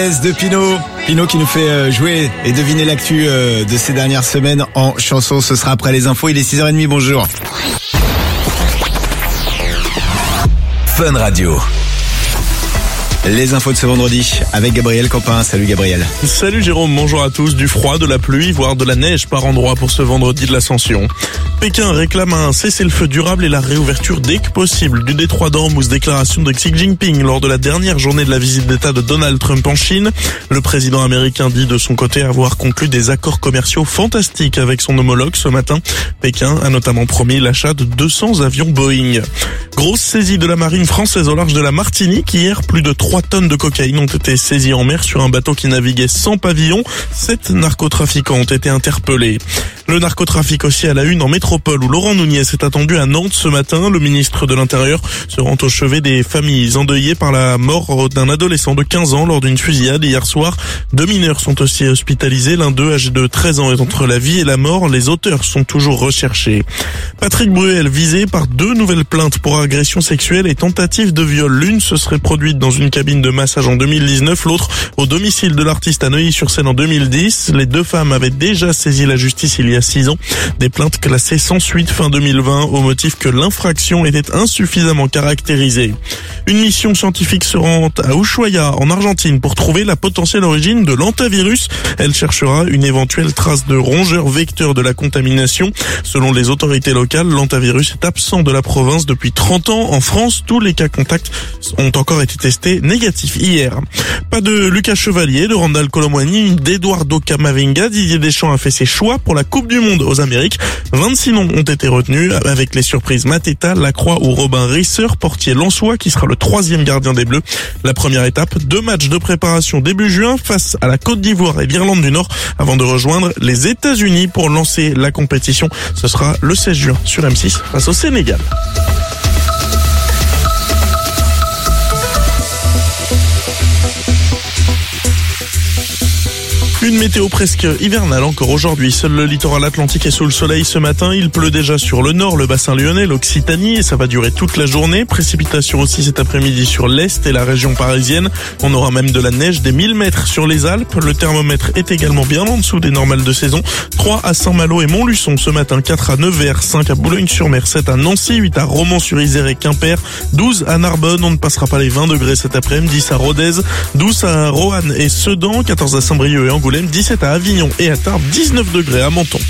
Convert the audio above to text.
De Pinot qui nous fait jouer et deviner l'actu de ces dernières semaines en chanson. Ce sera après les infos, il est 6h30, bonjour. Fun Radio. Les infos de ce vendredi avec Gabriel Campin. Salut Gabriel. Salut Jérôme, bonjour à tous. Du froid, de la pluie, voire de la neige par endroits pour ce vendredi de l'Ascension. Pékin réclame un cessez-le-feu durable et la réouverture dès que possible du détroit d'Ormuz. Déclaration de Xi Jinping lors de la dernière journée de la visite d'État de Donald Trump en Chine. Le président américain dit de son côté avoir conclu des accords commerciaux fantastiques avec son homologue ce matin. Pékin a notamment promis l'achat de 200 avions Boeing. Grosse saisie de la marine française au large de la Martinique. Hier, plus de 3 tonnes de cocaïne ont été saisies en mer sur un bateau qui naviguait sans pavillon. 7 narcotrafiquants ont été interpellés. Le narcotrafic aussi à la une en métropole où Laurent Nunez est attendu à Nantes ce matin. Le ministre de l'Intérieur se rend au chevet des familles endeuillées par la mort d'un adolescent de 15 ans lors d'une fusillade hier soir. 2 mineurs sont aussi hospitalisés. L'un d'eux, âgé de 13 ans, est entre la vie et la mort. Les auteurs sont toujours recherchés. Patrick Bruel visé par 2 nouvelles plaintes pour agression sexuelle et tentative de viol. L'une se serait produite dans une cabine de massage en 2019, l'autre au domicile de l'artiste à Neuilly-sur-Seine en 2010. Les 2 femmes avaient déjà saisi la justice il y a 6 ans. Des plaintes classées sans suite fin 2020 au motif que l'infraction était insuffisamment caractérisée. Une mission scientifique se rend à Ushuaia en Argentine pour trouver la potentielle origine de l'hantavirus. Elle cherchera une éventuelle trace de rongeur vecteur de la contamination. Selon les autorités locales, l'hantavirus est absent de la province depuis 30 ans. En France, tous les cas contacts ont encore été testés négatifs hier. Pas de Lucas Chevalier, de Randall Colomwani, d'Eduardo Camavinga. Didier Deschamps a fait ses choix pour la Coupe du Monde aux Amériques. 26 noms ont été retenus avec les surprises Mateta, Lacroix ou Robin Risser, portier lensois qui sera le 3e gardien des Bleus. La première étape, 2 matchs de préparation début juin face à la Côte d'Ivoire et l'Irlande du Nord avant de rejoindre les États-Unis pour lancer la compétition. Ce sera le 16 juin sur M6 face au Sénégal. Une météo presque hivernale encore aujourd'hui. Seul le littoral atlantique est sous le soleil ce matin. Il pleut déjà sur le nord, le bassin lyonnais, l'Occitanie et ça va durer toute la journée. Précipitations aussi cet après-midi sur l'est et la région parisienne. On aura même de la neige des 1000 mètres sur les Alpes. Le thermomètre est également bien en dessous des normales de saison. 3 à Saint-Malo et Montluçon ce matin, 4 à Nevers, 5 à Boulogne-sur-Mer, 7 à Nancy, 8 à Romans-sur-Isère et Quimper, 12 à Narbonne. On ne passera pas les 20 degrés cet après-midi, 10 à Rodez, 12 à Roanne et Sedan, 14 à Saint-Brieuc et Angoulême, 17 à Avignon et à Tarbes, 19 degrés à Menton.